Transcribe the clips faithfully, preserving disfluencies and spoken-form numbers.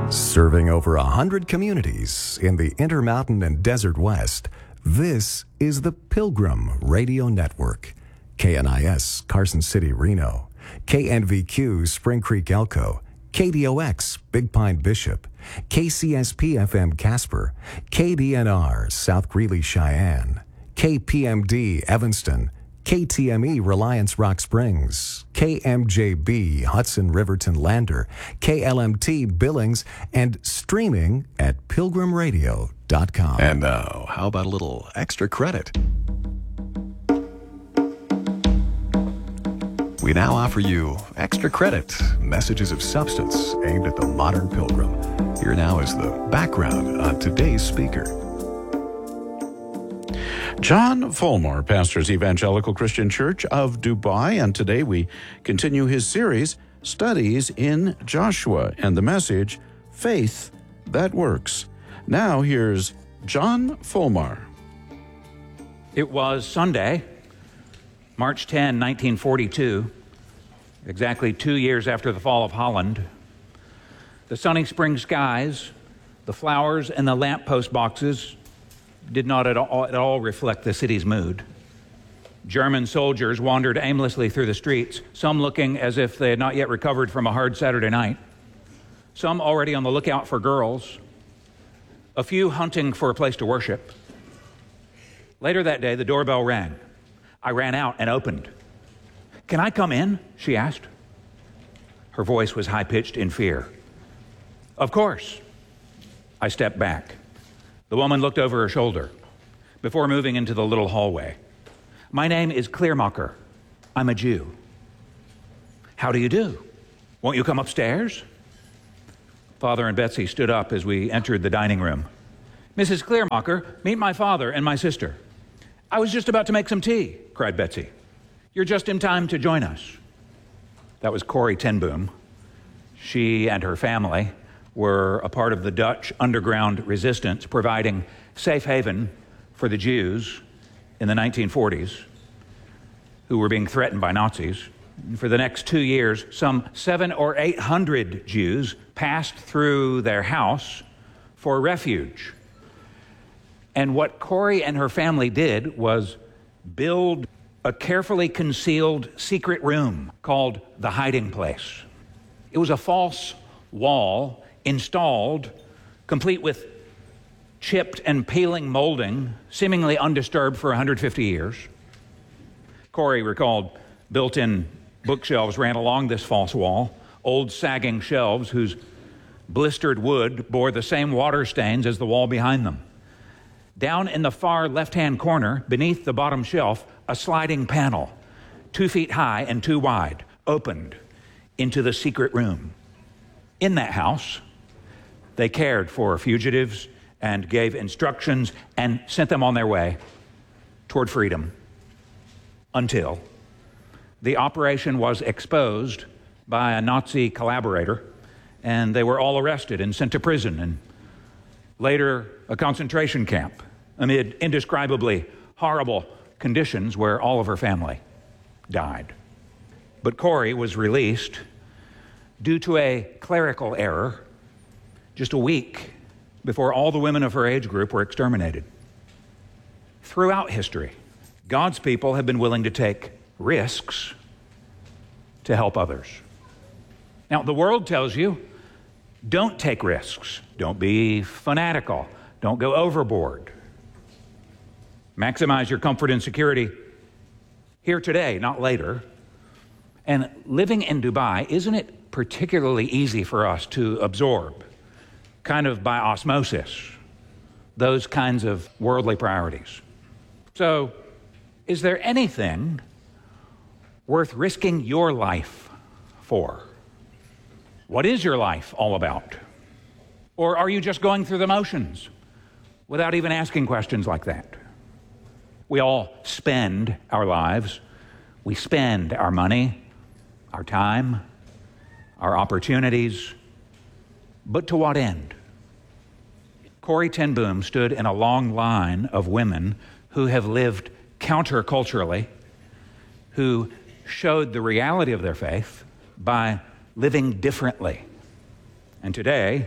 Serving over a hundred communities in the Intermountain and Desert West, this is the Pilgrim Radio Network. K N I S, Carson City, Reno. K N V Q, Spring Creek, Elko. K D O X, Big Pine, Bishop. K C S P F M, Casper. K D N R, South Greeley, Cheyenne. K P M D, Evanston. K T M E, Reliance Rock Springs. K M J B, Hudson Riverton Lander. K L M T, Billings, and streaming at pilgrim radio dot com. And now, how about a little extra credit? We now offer you Extra Credit, messages of substance aimed at the modern pilgrim. Here now is the background on today's speaker. John Fulmore pastors Evangelical Christian Church of Dubai, and today we continue his series, Studies in Joshua, and the message, Faith That Works. Now here's John Fulmore. It was Sunday, March tenth, nineteen forty-two, exactly two years after the fall of Holland. The sunny spring skies, the flowers, and the lamppost boxes did not at all, at all reflect the city's mood. German soldiers wandered aimlessly through the streets, some looking as if they had not yet recovered from a hard Saturday night, some already on the lookout for girls, a few hunting for a place to worship. Later that day, the doorbell rang. I ran out and opened. "Can I come in?" she asked. Her voice was high-pitched in fear. "Of course." I stepped back. The woman looked over her shoulder before moving into the little hallway. "My name is Kleermacher. I'm a Jew." "How do you do? Won't you come upstairs?" Father and Betsy stood up as we entered the dining room. "Missus Kleermacher, meet my father and my sister." "I was just about to make some tea," cried Betsy. "You're just in time to join us." That was Corrie ten Boom. She and her family were a part of the Dutch underground resistance, providing safe haven for the Jews in the nineteen forties, who were being threatened by Nazis. For the next two years, some seven or eight hundred Jews passed through their house for refuge. And what Corrie and her family did was build a carefully concealed secret room called the hiding place. It was a false wall installed, complete with chipped and peeling molding, seemingly undisturbed for one hundred fifty years. Corrie recalled built-in bookshelves ran along this false wall, old sagging shelves whose blistered wood bore the same water stains as the wall behind them. Down in the far left-hand corner, beneath the bottom shelf, a sliding panel, two feet high and two wide, opened into the secret room. In that house, they cared for fugitives and gave instructions and sent them on their way toward freedom until the operation was exposed by a Nazi collaborator, and they were all arrested and sent to prison and later a concentration camp amid indescribably horrible conditions where all of her family died. But Corrie was released due to a clerical error just a week before all the women of her age group were exterminated. Throughout history, God's people have been willing to take risks to help others. Now, the world tells you, don't take risks. Don't be fanatical. Don't go overboard. Maximize your comfort and security here today, not later. And living in Dubai, isn't it particularly easy for us to absorb, kind of by osmosis, those kinds of worldly priorities? So, is there anything worth risking your life for? What is your life all about? Or are you just going through the motions without even asking questions like that? We all spend our lives. We spend our money, our time, our opportunities. But to what end? Corrie ten Boom stood in a long line of women who have lived counterculturally, who showed the reality of their faith by living differently. And today,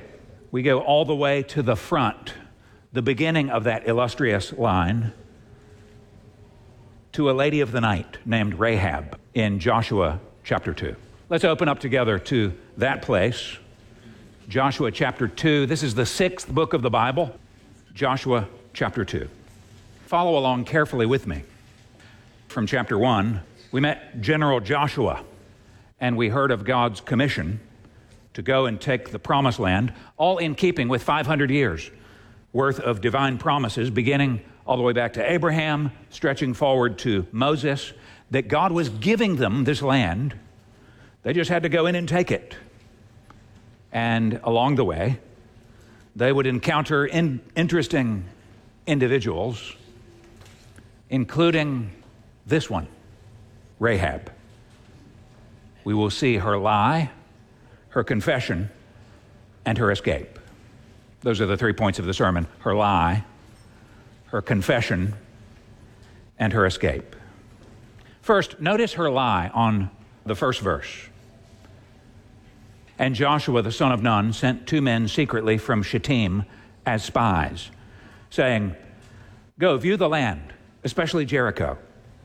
we go all the way to the front, the beginning of that illustrious line, to a lady of the night named Rahab in Joshua chapter two. Let's open up together to that place, Joshua chapter two. This is the sixth book of the Bible, Joshua chapter two. Follow along carefully with me. From chapter one, we met General Joshua, and we heard of God's commission to go and take the promised land, all in keeping with five hundred years worth of divine promises, beginning all the way back to Abraham, stretching forward to Moses, that God was giving them this land. They just had to go in and take it. And along the way, they would encounter in, interesting individuals, including this one, Rahab. We will see her lie, her confession, and her escape. Those are the three points of the sermon: her lie, her confession, and her escape. First, notice her lie on the first verse. And Joshua the son of Nun sent two men secretly from Shittim as spies, saying, "Go view the land, especially Jericho."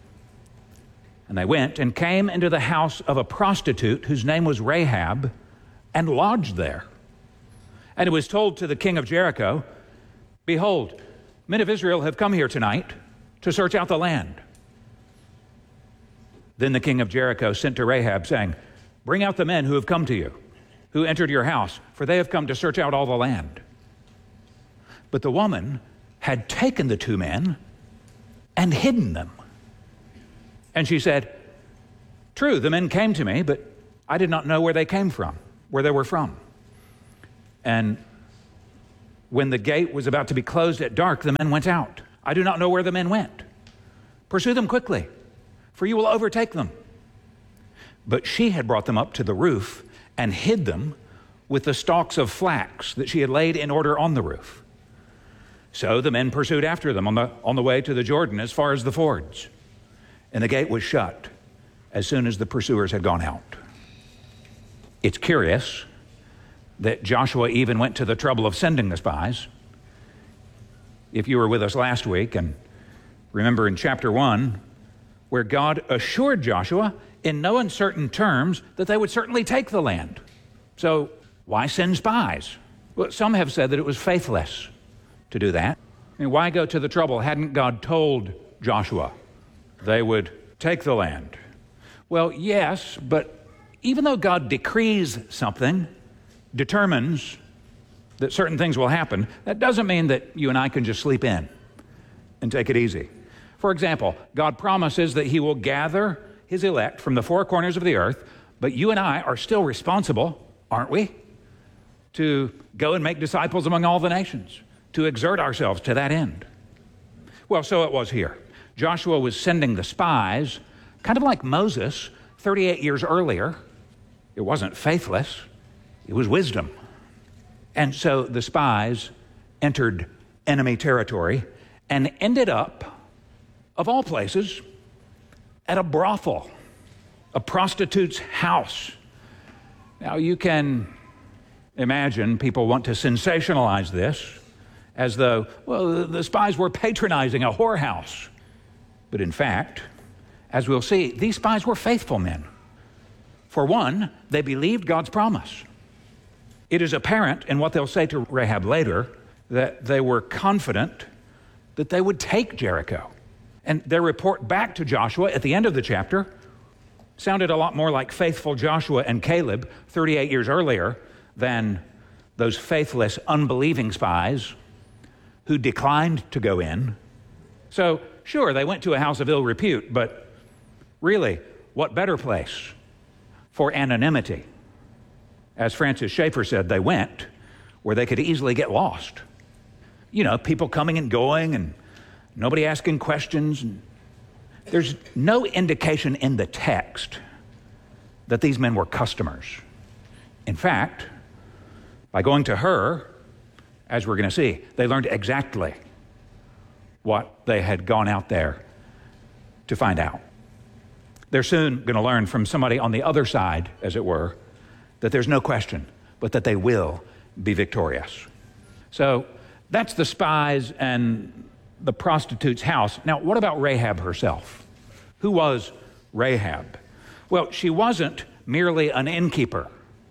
And they went and came into the house of a prostitute whose name was Rahab, and lodged there. And it was told to the king of Jericho, "Behold, men of Israel have come here tonight to search out the land." Then the king of Jericho sent to Rahab, saying, "Bring out the men who have come to you, who entered your house, for they have come to search out all the land." But the woman had taken the two men and hidden them. And she said, "True, the men came to me, but I did not know where they came from, where they were from. And when the gate was about to be closed at dark, the men went out. I do not know where the men went. Pursue them quickly, for you will overtake them." But she had brought them up to the roof and hid them with the stalks of flax that she had laid in order on the roof. So the men pursued after them on the, on the way to the Jordan as far as the fords. And the gate was shut as soon as the pursuers had gone out. It's curious that Joshua even went to the trouble of sending the spies. If you were with us last week, and remember in chapter one, where God assured Joshua in no uncertain terms that they would certainly take the land. So why send spies? Well, some have said that it was faithless to do that. I mean, why go to the trouble? Hadn't God told Joshua they would take the land? Well, yes, but even though God decrees something, determines that certain things will happen, that doesn't mean that you and I can just sleep in and take it easy. For example, God promises that he will gather his elect from the four corners of the earth, but you and I are still responsible, aren't we, to go and make disciples among all the nations, to exert ourselves to that end. Well, so it was here. Joshua was sending the spies, kind of like Moses, thirty-eight years earlier. It wasn't faithless, it was wisdom. And so the spies entered enemy territory and ended up, of all places, at a brothel, a prostitute's house. Now you can imagine people want to sensationalize this as though, well, the spies were patronizing a whorehouse. But in fact, as we'll see, these spies were faithful men. For one, they believed God's promise. It is apparent in what they'll say to Rahab later that they were confident that they would take Jericho. And their report back to Joshua at the end of the chapter sounded a lot more like faithful Joshua and Caleb thirty-eight years earlier than those faithless, unbelieving spies who declined to go in. So, sure, they went to a house of ill repute, but really, what better place for anonymity? As Francis Schaeffer said, they went where they could easily get lost. You know, people coming and going and nobody asking questions. There's no indication in the text that these men were customers. In fact, by going to her, as we're going to see, they learned exactly what they had gone out there to find out. They're soon going to learn from somebody on the other side, as it were, that there's no question, but that they will be victorious. So that's the spies and the prostitute's house. Now, what about Rahab herself? Who was Rahab? Well, she wasn't merely an innkeeper,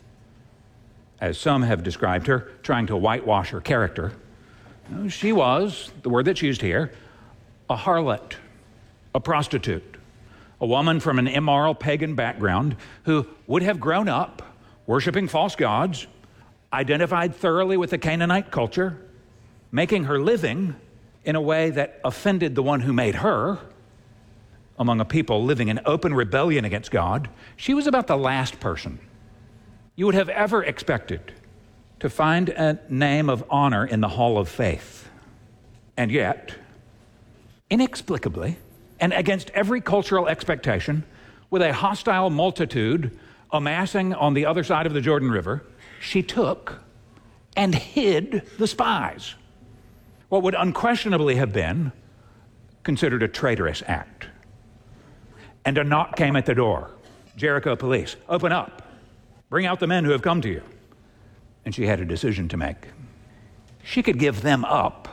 as some have described her, trying to whitewash her character. No, she was, the word that's used here, a harlot, a prostitute, a woman from an immoral pagan background who would have grown up worshiping false gods, identified thoroughly with the Canaanite culture, making her living in a way that offended the one who made her, among a people living in open rebellion against God. She was about the last person you would have ever expected to find a name of honor in the Hall of Faith. And yet, inexplicably, and against every cultural expectation, with a hostile multitude amassing on the other side of the Jordan River, she took and hid the spies. What would unquestionably have been considered a traitorous act. And a knock came at the door. Jericho police, open up. Bring out the men who have come to you. And she had a decision to make. She could give them up,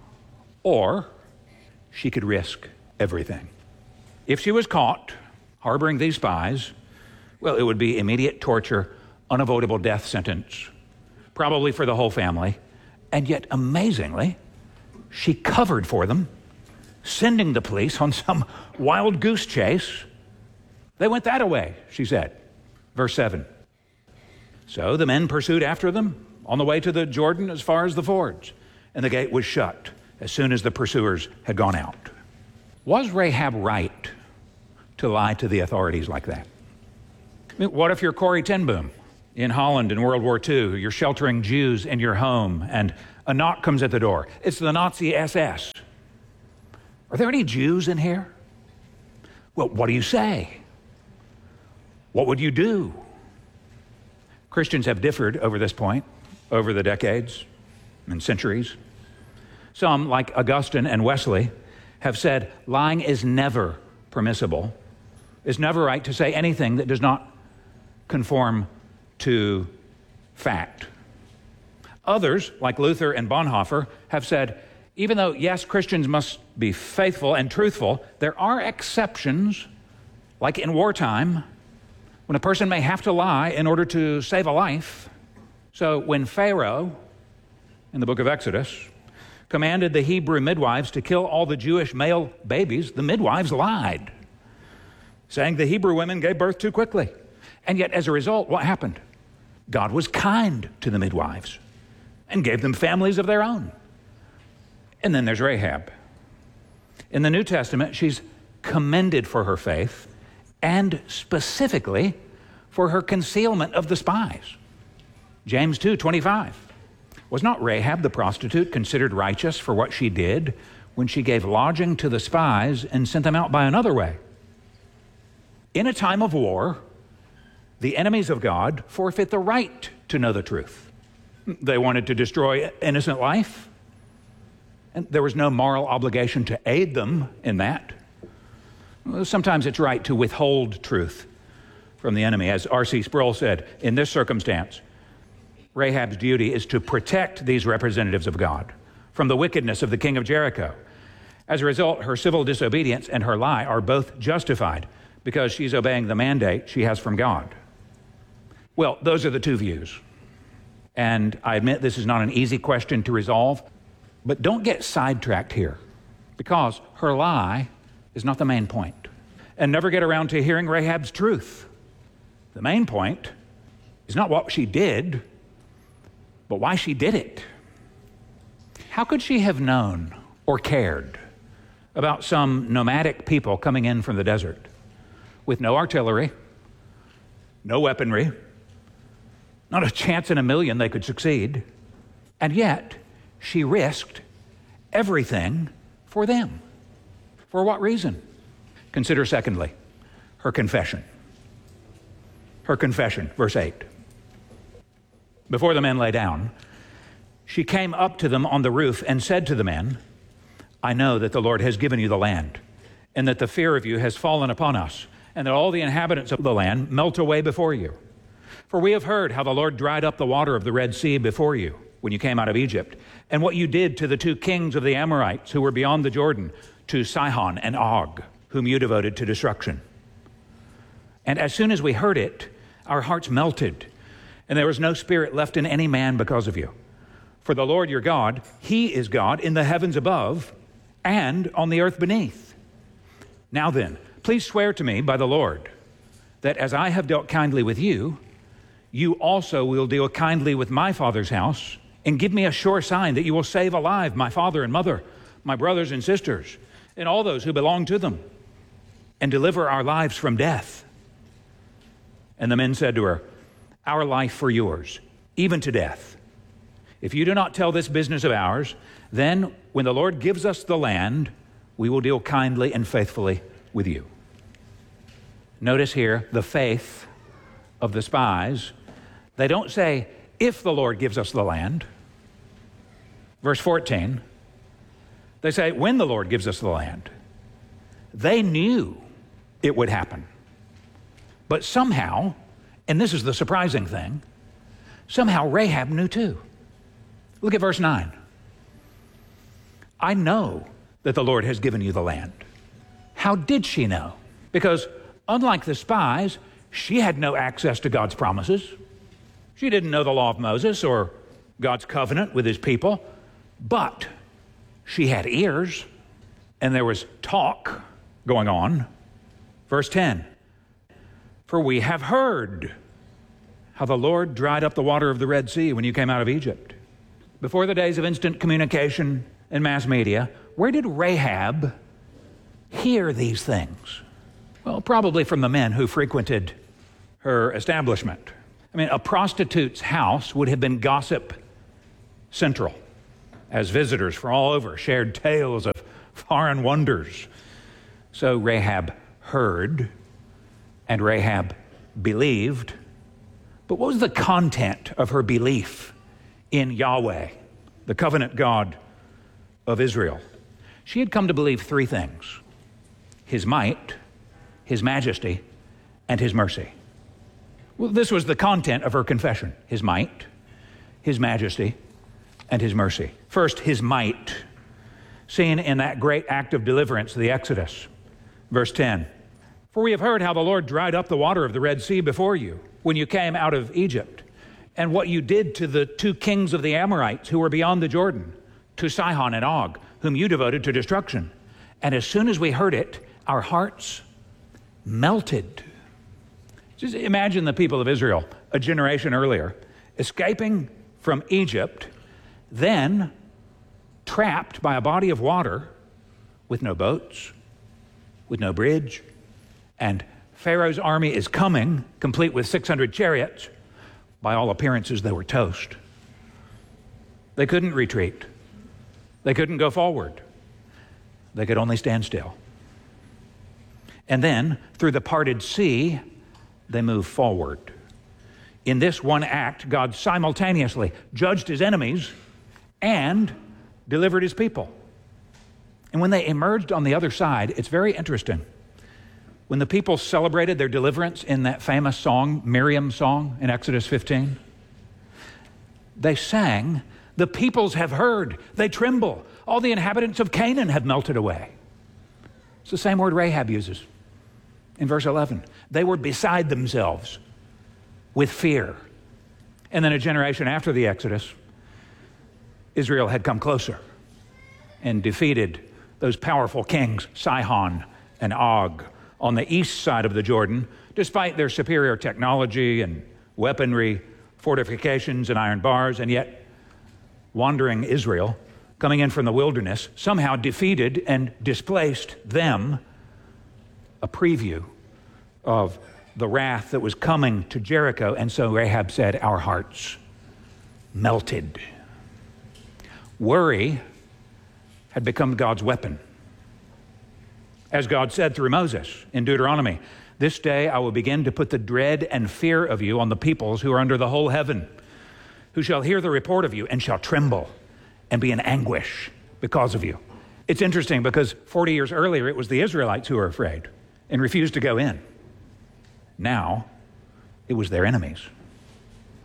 or she could risk everything. If she was caught harboring these spies, well, it would be immediate torture, unavoidable death sentence, probably for the whole family. And yet, amazingly, she covered for them, sending the police on some wild goose chase. They went that away, she said. Verse seven. So the men pursued after them on the way to the Jordan as far as the fords, and the gate was shut as soon as the pursuers had gone out. Was Rahab right to lie to the authorities like that? I mean, what if you're Corrie ten Boom in Holland in World War Two? You're sheltering Jews in your home, and a knock comes at the door. It's the Nazi S S. Are there any Jews in here? Well, what do you say? What would you do? Christians have differed over this point, over the decades and centuries. Some, like Augustine and Wesley, have said lying is never permissible. It's never right to say anything that does not conform to fact. Others, like Luther and Bonhoeffer, have said, even though, yes, Christians must be faithful and truthful, there are exceptions, like in wartime, when a person may have to lie in order to save a life. So when Pharaoh, in the book of Exodus, commanded the Hebrew midwives to kill all the Jewish male babies, the midwives lied, saying the Hebrew women gave birth too quickly. And yet, as a result, what happened? God was kind to the midwives and gave them families of their own. And then there's Rahab. In the New Testament, she's commended for her faith and specifically for her concealment of the spies. James two twenty-five. Was not Rahab the prostitute considered righteous for what she did when she gave lodging to the spies and sent them out by another way? In a time of war, the enemies of God forfeit the right to know the truth. They wanted to destroy innocent life, and there was no moral obligation to aid them in that. Sometimes it's right to withhold truth from the enemy. As R C Sproul said, in this circumstance, Rahab's duty is to protect these representatives of God from the wickedness of the king of Jericho. As a result, her civil disobedience and her lie are both justified because she's obeying the mandate she has from God. Well, those are the two views. And I admit this is not an easy question to resolve, but don't get sidetracked here, because her lie is not the main point. And never get around to hearing Rahab's truth. The main point is not what she did, but why she did it. How could she have known or cared about some nomadic people coming in from the desert with no artillery, no weaponry, not a chance in a million they could succeed, and yet she risked everything for them? For what reason? Consider, secondly, her confession. Her confession, verse eight. Before the men lay down, she came up to them on the roof and said to the men, I know that the Lord has given you the land, and that the fear of you has fallen upon us, and that all the inhabitants of the land melt away before you. For we have heard how the Lord dried up the water of the Red Sea before you when you came out of Egypt, and what you did to the two kings of the Amorites who were beyond the Jordan, to Sihon and Og, whom you devoted to destruction. And as soon as we heard it, our hearts melted, and there was no spirit left in any man because of you. For the Lord your God, he is God in the heavens above and on the earth beneath. Now then, please swear to me by the Lord that as I have dealt kindly with you, you also will deal kindly with my father's house, and give me a sure sign that you will save alive my father and mother, my brothers and sisters, and all those who belong to them, and deliver our lives from death. And the men said to her, our life for yours, even to death. If you do not tell this business of ours, then when the Lord gives us the land, we will deal kindly and faithfully with you. Notice here the faith of the spies. They don't say, if the Lord gives us the land. Verse fourteen, they say, when the Lord gives us the land. They knew it would happen. But somehow, and this is the surprising thing, somehow Rahab knew too. Look at verse nine. I know that the Lord has given you the land. How did she know? Because unlike the spies, she had no access to God's promises. She didn't know the law of Moses or God's covenant with his people, but she had ears and there was talk going on. Verse ten, for we have heard how the Lord dried up the water of the Red Sea when you came out of Egypt. Before the days of instant communication and mass media, where did Rahab hear these things? Well, probably from the men who frequented her establishment. I mean, a prostitute's house would have been gossip central, as visitors from all over shared tales of foreign wonders. So Rahab heard, and Rahab believed. But what was the content of her belief in Yahweh, the covenant God of Israel? She had come to believe three things: his might, his majesty, and his mercy. Well, this was the content of her confession: his might, his majesty, and his mercy. First, his might, seen in that great act of deliverance, the Exodus. Verse ten, for we have heard how the Lord dried up the water of the Red Sea before you when you came out of Egypt, and what you did to the two kings of the Amorites who were beyond the Jordan, to Sihon and Og, whom you devoted to destruction. And as soon as we heard it, our hearts melted. Just imagine the people of Israel, a generation earlier, escaping from Egypt, then trapped by a body of water with no boats, with no bridge, and Pharaoh's army is coming, complete with six hundred chariots. By all appearances, they were toast. They couldn't retreat. They couldn't go forward. They could only stand still. And then, through the parted sea, they moved forward. In this one act, God simultaneously judged his enemies and delivered his people. And when they emerged on the other side, it's very interesting. When the people celebrated their deliverance in that famous song, Miriam's song in Exodus fifteen, they sang, the peoples have heard, they tremble. All the inhabitants of Canaan have melted away. It's the same word Rahab uses in verse eleven. They were beside themselves with fear. And then a generation after the Exodus, Israel had come closer and defeated those powerful kings, Sihon and Og, on the east side of the Jordan, despite their superior technology and weaponry, fortifications and iron bars, and yet wandering Israel, coming in from the wilderness, somehow defeated and displaced them, a preview of the wrath that was coming to Jericho. And so Rahab said, our hearts melted. Worry had become God's weapon. As God said through Moses in Deuteronomy, this day I will begin to put the dread and fear of you on the peoples who are under the whole heaven, who shall hear the report of you and shall tremble and be in anguish because of you. It's interesting because forty years earlier, it was the Israelites who were afraid and refused to go in. Now, it was their enemies.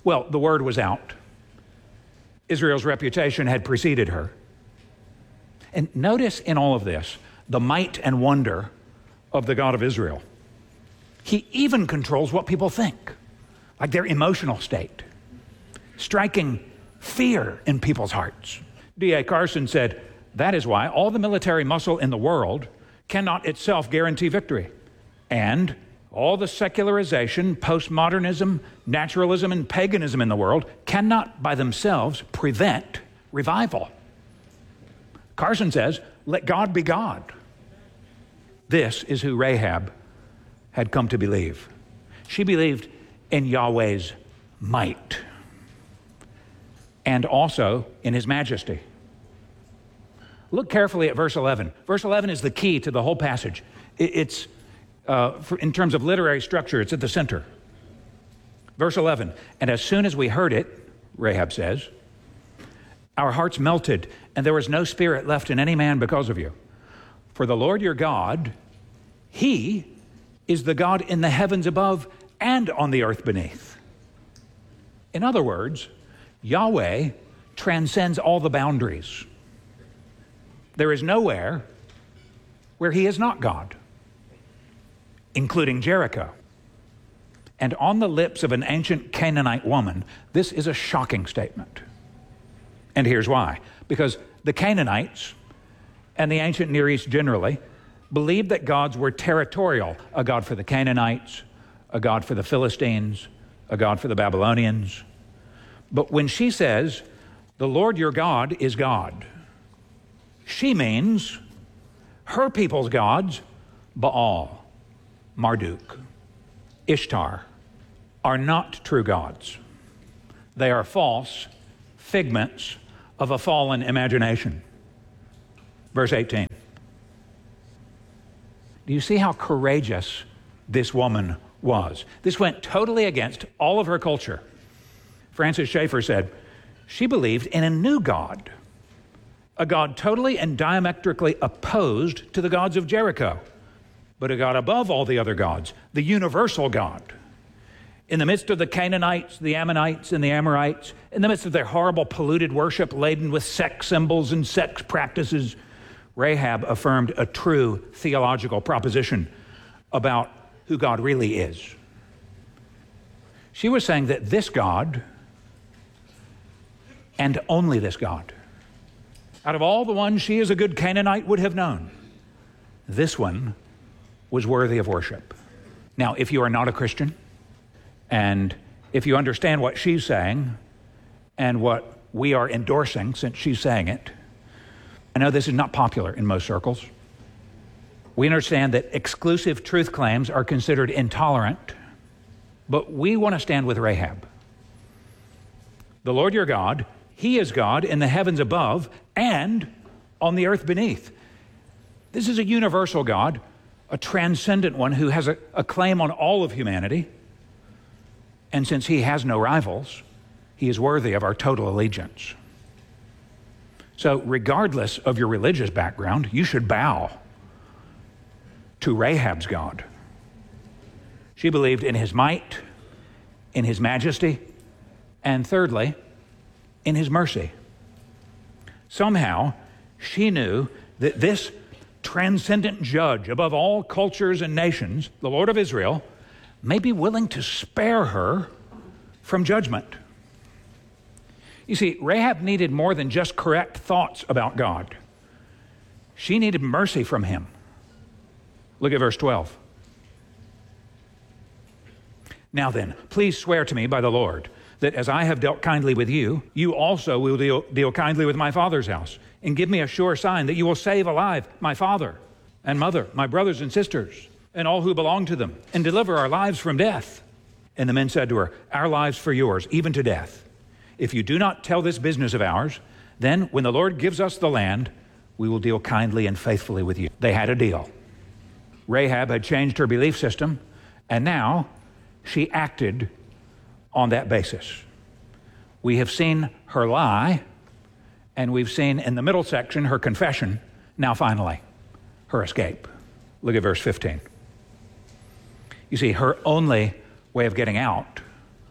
Well, the word was out. Israel's reputation had preceded her. And notice in all of this the might and wonder of the God of Israel. He even controls what people think, like their emotional state, striking fear in people's hearts. D A Carson said, that is why all the military muscle in the world cannot itself guarantee victory. And all the secularization, postmodernism, naturalism, and paganism in the world cannot by themselves prevent revival. Carson says, let God be God. This is who Rahab had come to believe. She believed in Yahweh's might and also in his majesty. Look carefully at verse eleven. Verse eleven is the key to the whole passage. It's, uh, for, in terms of literary structure, it's at the center. Verse eleven, and as soon as we heard it, Rahab says, our hearts melted, and there was no spirit left in any man because of you. For the Lord your God, he is the God in the heavens above and on the earth beneath. In other words, Yahweh transcends all the boundaries. There is nowhere where he is not God, including Jericho. And on the lips of an ancient Canaanite woman, this is a shocking statement. And here's why. Because the Canaanites and the ancient Near East generally believed that gods were territorial, a god for the Canaanites, a god for the Philistines, a god for the Babylonians. But when she says, the Lord your God is God, she means her people's gods, Baal, Marduk, Ishtar, are not true gods. They are false figments of a fallen imagination. Verse eighteen. Do you see how courageous this woman was? This went totally against all of her culture. Francis Schaeffer said, she believed in a new God, a God totally and diametrically opposed to the gods of Jericho, but a God above all the other gods, the universal God. In the midst of the Canaanites, the Ammonites, and the Amorites, in the midst of their horrible polluted worship laden with sex symbols and sex practices, Rahab affirmed a true theological proposition about who God really is. She was saying that this God, and only this God, out of all the ones she as a good Canaanite would have known, this one was worthy of worship. Now, if you are not a Christian, and if you understand what she's saying and what we are endorsing since she's saying it, I know this is not popular in most circles. We understand that exclusive truth claims are considered intolerant, but we want to stand with Rahab. The Lord your God, he is God in the heavens above and on the earth beneath. This is a universal God, a transcendent one who has a, a claim on all of humanity. And since he has no rivals, he is worthy of our total allegiance. So regardless of your religious background, you should bow to Rahab's God. She believed in his might, in his majesty, and thirdly, in his mercy. Somehow, she knew that this transcendent judge above all cultures and nations, the Lord of Israel, may be willing to spare her from judgment. You see, Rahab needed more than just correct thoughts about God. She needed mercy from him. Look at verse twelve. Now then, please swear to me by the Lord that as I have dealt kindly with you, you also will deal, deal kindly with my father's house, and give me a sure sign that you will save alive my father and mother, my brothers and sisters, and all who belong to them, and deliver our lives from death. And the men said to her, our lives for yours, even to death. If you do not tell this business of ours, then when the Lord gives us the land, we will deal kindly and faithfully with you. They had a deal. Rahab had changed her belief system, and now she acted on that basis. We have seen her lie, and we've seen in the middle section her confession. Now finally, her escape. Look at verse fifteen. You see, her only way of getting out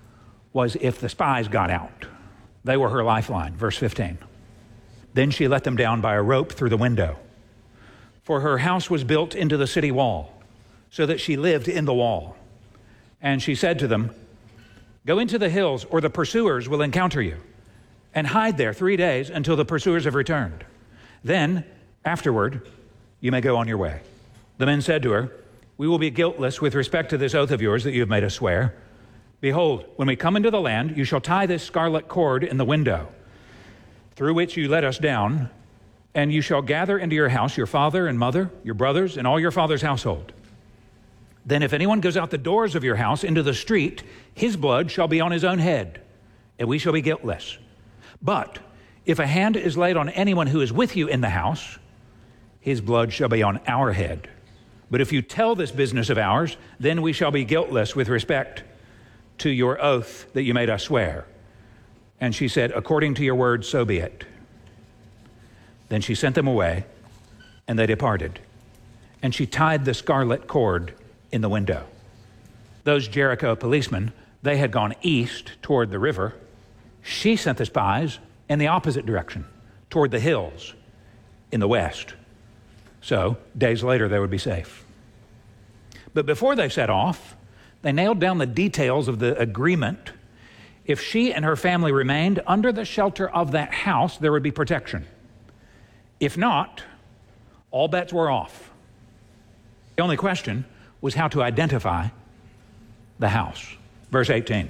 was if the spies got out. They were her lifeline. Verse fifteen. Then she let them down by a rope through the window. For her house was built into the city wall, so that she lived in the wall. And she said to them, go into the hills, or the pursuers will encounter you, and hide there three days until the pursuers have returned. Then, afterward, you may go on your way. The men said to her, we will be guiltless with respect to this oath of yours that you have made us swear. Behold, when we come into the land, you shall tie this scarlet cord in the window, through which you let us down, and you shall gather into your house your father and mother, your brothers, and all your father's household. Then if anyone goes out the doors of your house into the street, his blood shall be on his own head, and we shall be guiltless. But if a hand is laid on anyone who is with you in the house, his blood shall be on our head. But if you tell this business of ours, then we shall be guiltless with respect to your oath that you made us swear. And she said, according to your word, so be it. Then she sent them away, and they departed. And she tied the scarlet cord in the window. Those Jericho policemen, they had gone east toward the river. She sent the spies in the opposite direction, toward the hills in the west. So, days later, they would be safe. But before they set off, they nailed down the details of the agreement. If she and her family remained under the shelter of that house, there would be protection. If not, all bets were off. The only question was how to identify the house. Verse eighteen.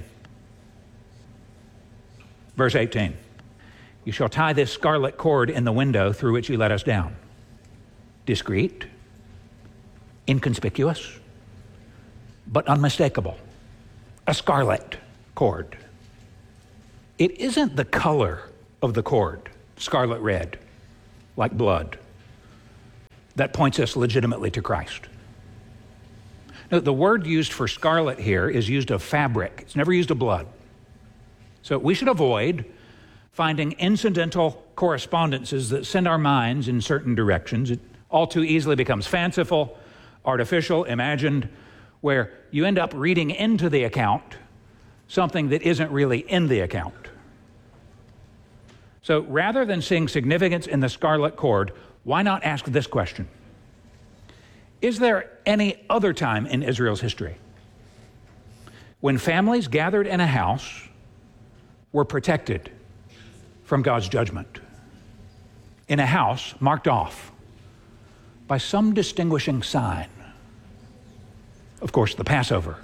Verse eighteen. You shall tie this scarlet cord in the window through which you let us down. Discreet, inconspicuous, but unmistakable. A scarlet cord. It isn't the color of the cord, scarlet red, like blood, that points us legitimately to Christ. No, the word used for scarlet here is used of fabric. It's never used of blood. So we should avoid finding incidental correspondences that send our minds in certain directions. It all too easily becomes fanciful, artificial, imagined, where you end up reading into the account something that isn't really in the account. So rather than seeing significance in the scarlet cord, why not ask this question? Is there any other time in Israel's history when families gathered in a house were protected from God's judgment? In a house marked off by some distinguishing sign. Of course, the Passover.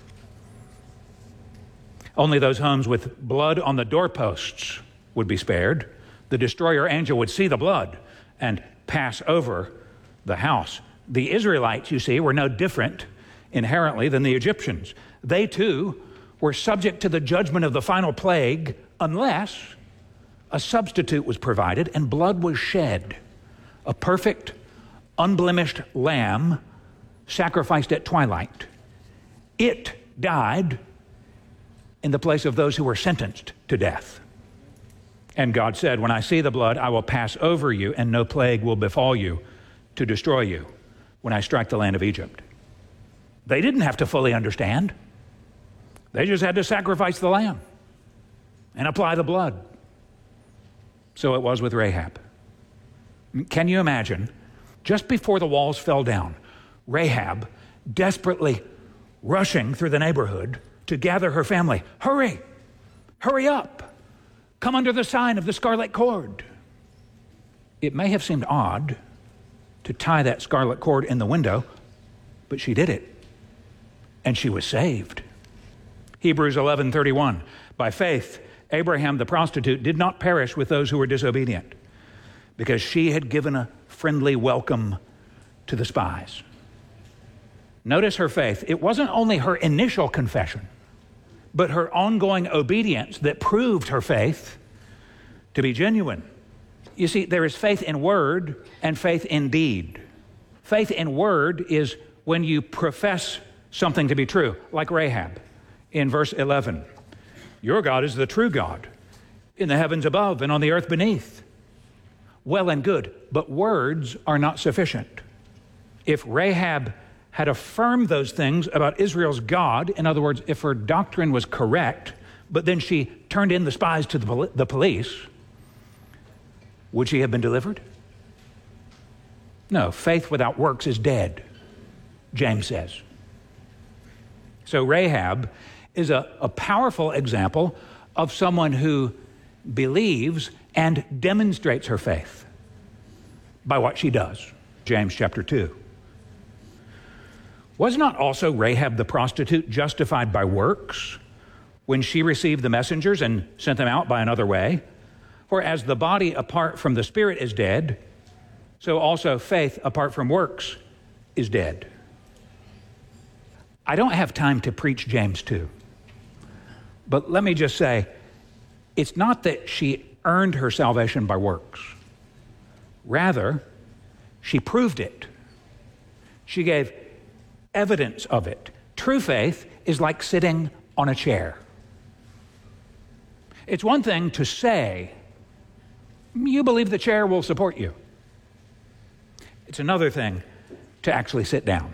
Only those homes with blood on the doorposts would be spared. The destroyer angel would see the blood and pass over the house. The Israelites, you see, were no different inherently than the Egyptians. They too were subject to the judgment of the final plague unless a substitute was provided and blood was shed. A perfect, unblemished lamb sacrificed at twilight. It died in the place of those who were sentenced to death. And God said, when I see the blood, I will pass over you, and no plague will befall you to destroy you when I strike the land of Egypt. They didn't have to fully understand. They just had to sacrifice the lamb and apply the blood. So it was with Rahab. Can you imagine, just before the walls fell down, Rahab desperately rushing through the neighborhood to gather her family? Hurry, hurry up. Come under the sign of the scarlet cord. It may have seemed odd to tie that scarlet cord in the window, but she did it, and she was saved. Hebrews eleven thirty-one, by faith, Abraham the prostitute did not perish with those who were disobedient, because she had given a friendly welcome to the spies. Notice her faith. It wasn't only her initial confession, but her ongoing obedience that proved her faith to be genuine. You see, there is faith in word and faith in deed. Faith in word is when you profess something to be true, like Rahab in verse eleven. Your God is the true God in the heavens above and on the earth beneath. Well and good, but words are not sufficient. If Rahab had affirmed those things about Israel's God, in other words, if her doctrine was correct, but then she turned in the spies to the, poli- the police, would she have been delivered? No, faith without works is dead, James says. So Rahab is a, a powerful example of someone who believes and demonstrates her faith by what she does. James chapter two. Was not also Rahab the prostitute justified by works when she received the messengers and sent them out by another way? For as the body apart from the spirit is dead, so also faith apart from works is dead. I don't have time to preach James two, but let me just say, it's not that she earned her salvation by works. Rather, she proved it. She gave evidence of it. True faith is like sitting on a chair. It's one thing to say, you believe the chair will support you. It's another thing to actually sit down.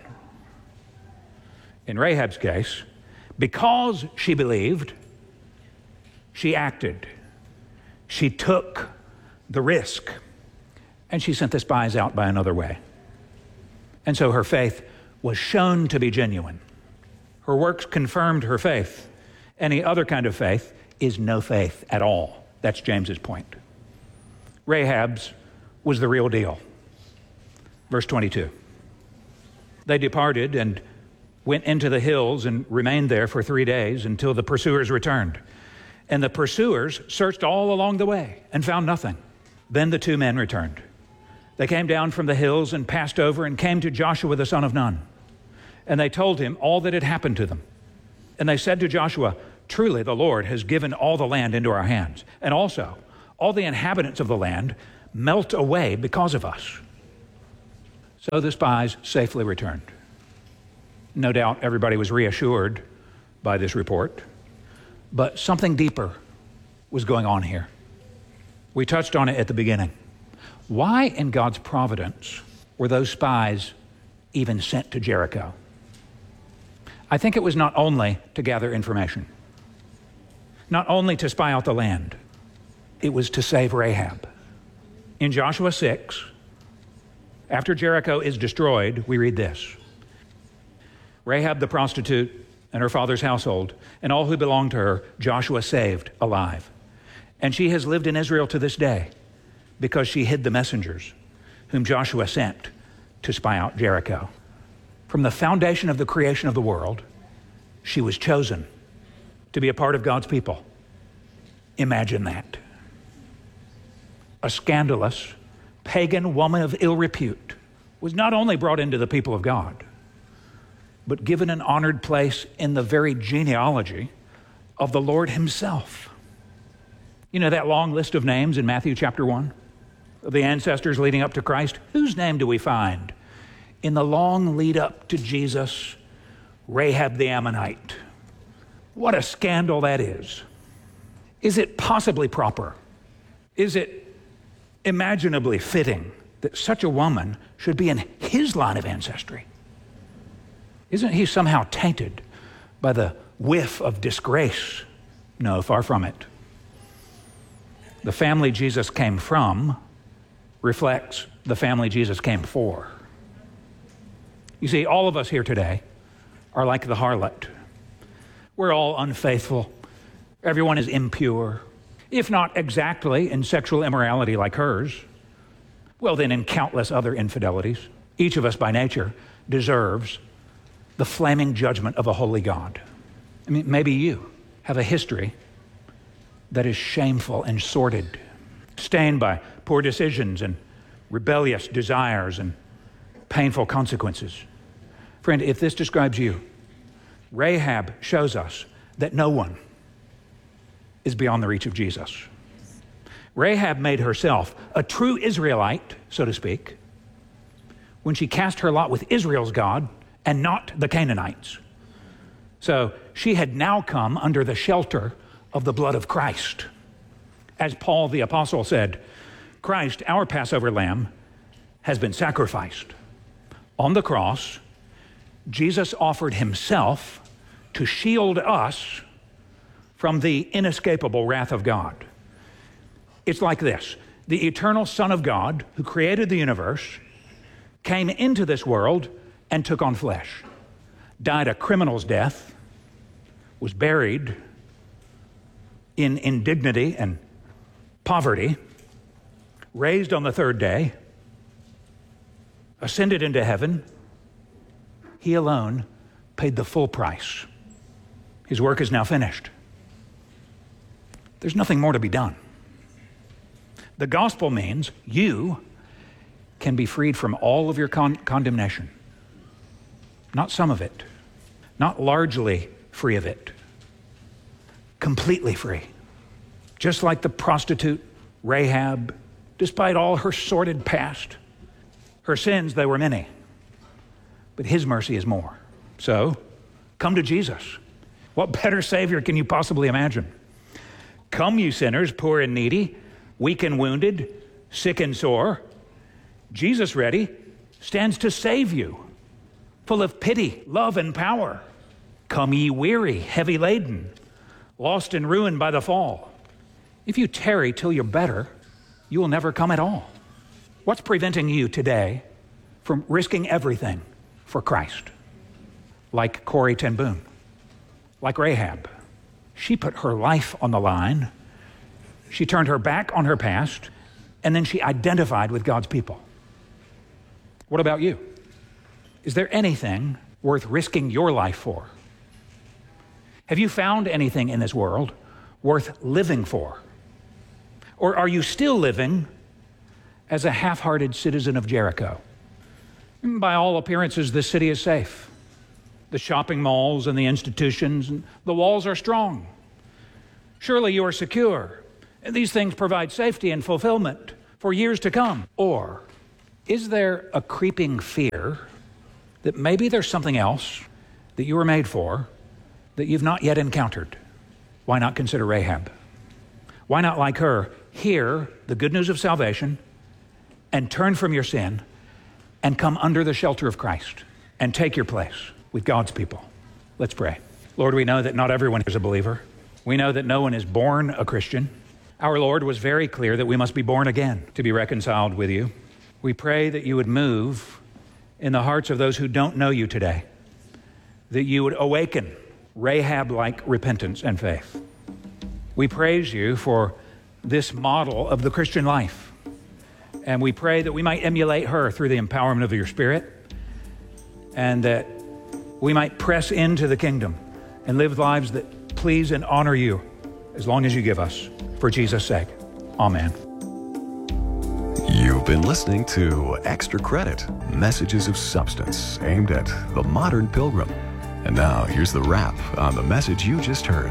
In Rahab's case, because she believed, she acted. She took the risk, and she sent the spies out by another way. And so her faith was shown to be genuine. Her works confirmed her faith. Any other kind of faith is no faith at all. That's James's point. Rahab's was the real deal. Verse twenty-two. They departed and went into the hills and remained there for three days until the pursuers returned. And the pursuers searched all along the way and found nothing. Then the two men returned. They came down from the hills and passed over and came to Joshua the son of Nun. And they told him all that had happened to them. And they said to Joshua, truly the Lord has given all the land into our hands. And also, all the inhabitants of the land melt away because of us. So the spies safely returned. No doubt everybody was reassured by this report, but something deeper was going on here. We touched on it at the beginning. Why in God's providence were those spies even sent to Jericho? I think it was not only to gather information, not only to spy out the land, it was to save Rahab. In Joshua six, after Jericho is destroyed, we read this. Rahab the prostitute and her father's household and all who belonged to her, Joshua saved alive. And she has lived in Israel to this day because she hid the messengers whom Joshua sent to spy out Jericho. From the foundation of the creation of the world, she was chosen to be a part of God's people. Imagine that. A scandalous, pagan woman of ill repute was not only brought into the people of God, but given an honored place in the very genealogy of the Lord himself. You know that long list of names in Matthew chapter one? Of the ancestors leading up to Christ? Whose name do we find in the long lead up to Jesus? Rahab the Ammonite. What a scandal that is. Is it possibly proper? Is it imaginably fitting that such a woman should be in his line of ancestry? Isn't he somehow tainted by the whiff of disgrace? No, far from it. The family Jesus came from reflects the family Jesus came for. You see, all of us here today are like the harlot. We're all unfaithful. Everyone is impure, if not exactly in sexual immorality like hers, well then in countless other infidelities. Each of us by nature deserves the flaming judgment of a holy God. I mean, maybe you have a history that is shameful and sordid, stained by poor decisions and rebellious desires and painful consequences. Friend, if this describes you, Rahab shows us that no one is beyond the reach of Jesus. Rahab made herself a true Israelite, so to speak, when she cast her lot with Israel's God and not the Canaanites. So she had now come under the shelter of the blood of Christ. As Paul the apostle said, Christ, our Passover lamb, has been sacrificed. On the cross, Jesus offered himself to shield us from the inescapable wrath of God. It's like this. The eternal Son of God, who created the universe, came into this world and took on flesh, died a criminal's death, was buried in indignity and poverty, raised on the third day, ascended into heaven. He alone paid the full price. His work is now finished. There's nothing more to be done. The gospel means you can be freed from all of your con- condemnation. Not some of it. Not largely free of it. Completely free. Just like the prostitute Rahab, despite all her sordid past, her sins, they were many, but his mercy is more. So, come to Jesus. What better Savior can you possibly imagine? Come, you sinners, poor and needy, weak and wounded, sick and sore. Jesus, ready, stands to save you, full of pity, love, and power. Come, ye weary, heavy laden, lost and ruined by the fall. If you tarry till you're better, you will never come at all. What's preventing you today from risking everything for Christ? Like Corrie ten Boom, like Rahab. She put her life on the line. She turned her back on her past, and then she identified with God's people. What about you? Is there anything worth risking your life for? Have you found anything in this world worth living for? Or are you still living as a half-hearted citizen of Jericho? By all appearances, this city is safe. The shopping malls and the institutions, and the walls are strong. Surely you are secure. These things provide safety and fulfillment for years to come. Or is there a creeping fear that maybe there's something else that you were made for that you've not yet encountered? Why not consider Rahab? Why not, like her, hear the good news of salvation and turn from your sin and come under the shelter of Christ and take your place with God's people? Let's pray. Lord, we know that not everyone is a believer. We know that no one is born a Christian. Our Lord was very clear that we must be born again to be reconciled with you. We pray that you would move in the hearts of those who don't know you today, that you would awaken Rahab-like repentance and faith. We praise you for this model of the Christian life, and we pray that we might emulate her through the empowerment of your Spirit, and that we might press into the kingdom and live lives that please and honor you as long as you give us. For Jesus' sake, amen. You've been listening to Extra Credit, Messages of Substance, aimed at the modern pilgrim. And now, here's the wrap on the message you just heard.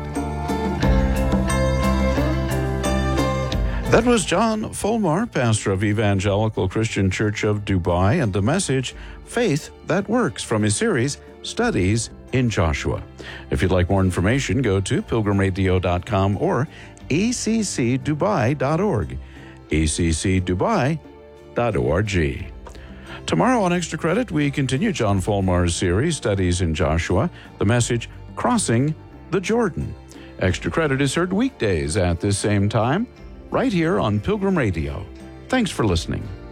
That was John Fulmar, pastor of Evangelical Christian Church of Dubai, and the message, Faith That Works, from his series, Studies in Joshua. If you'd like more information, go to pilgrim radio dot com or a c c dubai dot org, a c c dubai dot org. Tomorrow on Extra Credit, we continue John Fulmar's series, Studies in Joshua, the message, Crossing the Jordan. Extra Credit is heard weekdays at this same time, right here on Pilgrim Radio. Thanks for listening.